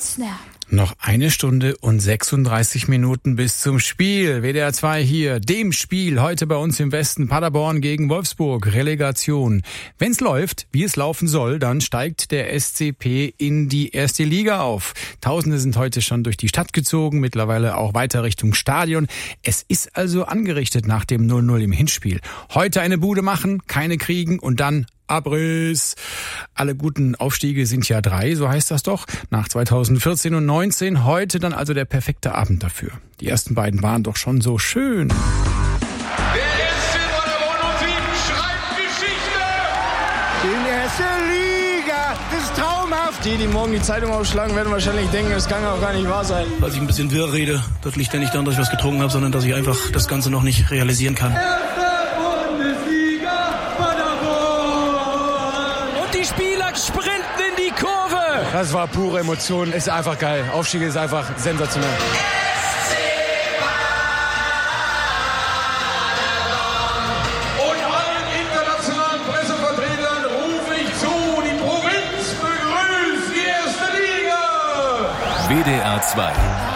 Snap. Noch 1 Stunde und 36 Minuten bis zum Spiel. WDR 2 hier, dem Spiel heute bei uns im Westen. Paderborn gegen Wolfsburg, Relegation. Wenn's läuft, wie es laufen soll, dann steigt der SCP in die erste Liga auf. Tausende sind heute schon durch die Stadt gezogen, mittlerweile auch weiter Richtung Stadion. Es ist also angerichtet nach dem 0-0 im Hinspiel. Heute eine Bude machen, keine kriegen und dann Abriss. Alle guten Aufstiege sind ja 3, so heißt das doch, nach 2014 und 19. Heute dann also der perfekte Abend dafür. Die ersten beiden waren doch schon so schön. Der SC Paderborn 07 schreibt Geschichte! In der ersten Liga, das ist traumhaft. Die morgen die Zeitung aufschlagen, werden wahrscheinlich denken, das kann auch gar nicht wahr sein. Weil ich ein bisschen wirr rede, das liegt ja nicht daran, dass ich was getrunken habe, sondern dass ich einfach das Ganze noch nicht realisieren kann. Die Spieler sprinten in die Kurve. Das war pure Emotion, ist einfach geil. Aufstieg ist einfach sensationell. Und allen internationalen Pressevertretern rufe ich zu, die Provinz begrüßt die erste Liga. WDR 2